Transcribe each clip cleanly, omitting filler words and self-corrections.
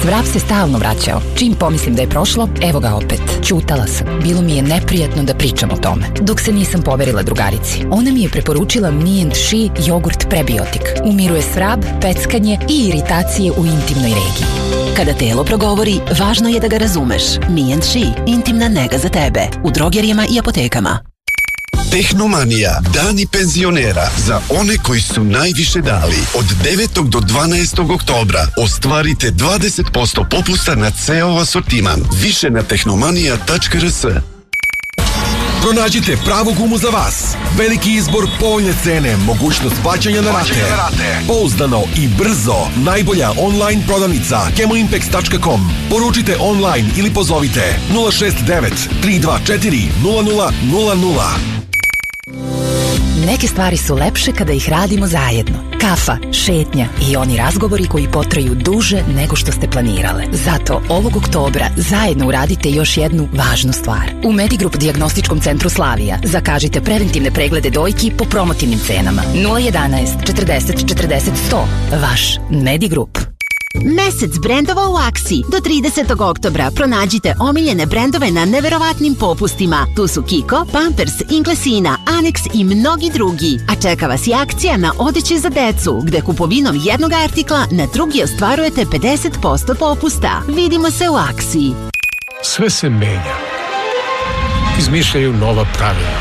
Vrap se stalno vraćao. Čim pomislim da je prošlo, evo ga opet. Ćutala sam. Bilo mi je neprijatno da pričam o tome. Dok se nisam poverila drugarici. Ona mi je preporučila Me&She jogurt prebiotik. Umiruje svrab, peckanje i iritacije u intimnoj regiji. Kada telo progovori, važno je da ga razumeš. Me&She, intimna nega za tebe. U drogerijama i apotekama. Tehnomanija, dani penzionera za one koji su najviše dali. Od 9. do 12. oktobra ostvarite 20% popusta na ceo asortiman. Više na tehnomanija.rs. Pronađite pravu gumu za vas. Veliki izbor, povoljne cene, mogućnost plaćanja na rate. Pouzdano i brzo. Najbolja online prodavnica chemoimpex.com. Poručite online ili pozovite 069 324 0000. Neke stvari su lepše kada ih radimo zajedno. Kafa, šetnja i oni razgovori koji potraju duže nego što ste planirale. Zato ovog oktobra zajedno uradite još jednu važnu stvar. U Medigrup dijagnostičkom centru Slavija zakažite preventivne preglede dojki po promotivnim cenama. 011 40 40 100. Vaš Medigrup. Mesec brendova u akciji. Do 30. oktobra pronađite omiljene brendove na neverovatnim popustima. Tu su Kiko, Pampers, Inglesina, Annex i mnogi drugi. A čeka vas i akcija na odeće za decu, gde kupovinom jednog artikla na drugi ostvarujete 50% popusta. Vidimo se u akciji. Sve se menja. Izmišljaju nova pravila.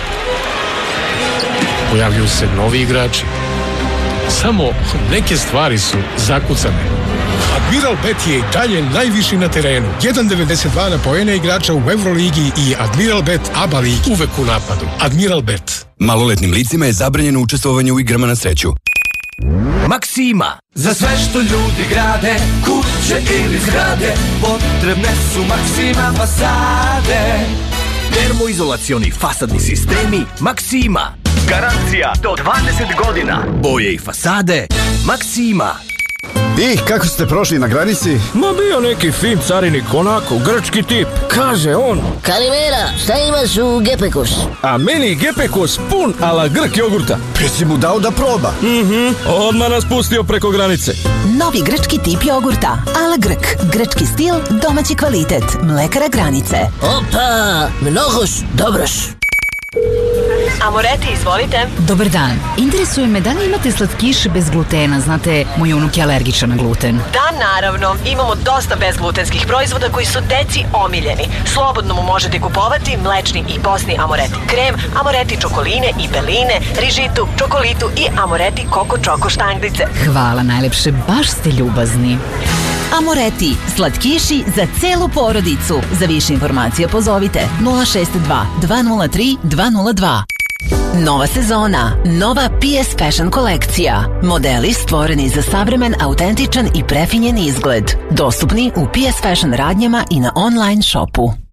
Pojavljuju se novi igrači. Samo neke stvari su zakucane. Admiral Bet je i dalje najviši na terenu. 1,92 na poene igrača u Euroligi i Admiral Bet ABA ligi. Uvek u napadu. Admiral Bet. Maloletnim licima je zabranjeno učestvovanje u igrama na sreću. Maksima. Za sve što ljudi grade, kuće ili zgrade, potrebne su Maksima fasade. Termoizolacioni fasadni sistemi Maksima. Garancija do 20 godina. Boje i fasade Maksima. I kako ste prošli na granici? Ma bio neki fin carinik, onako, grčki tip. Kaže on: Kalimera, šta imaš u Gepekus? A meni Gepekus pun ala Grk jogurta. Jesi mu dao da proba? Odmah nas pustio preko granice. Novi grčki tip jogurta, ala Grk. Grčki stil, domaći kvalitet. Mlekara Granice. Opa, mnogoš, dobroš. Amoreti, izvolite. Dobar dan. Interesuje me da li imate slatkiše bez glutena. Znate, moj unuk je alergičan na gluten. Da, naravno. Imamo dosta bezglutenskih proizvoda koji su deci omiljeni. Slobodno mu možete kupovati mlečni i posni Amoreti krem, Amoreti čokoline i beline, rižitu, čokolitu i Amoreti koko čoko štanglice. Hvala najlepše, baš ste ljubazni. Amoreti, slatkiši za celu porodicu. Za više informacija pozovite 062 203 202. Nova sezona, nova PS Fashion kolekcija. Modeli stvoreni za savremen, autentičan i prefinjen izgled. Dostupni u PS Fashion radnjama i na online shopu.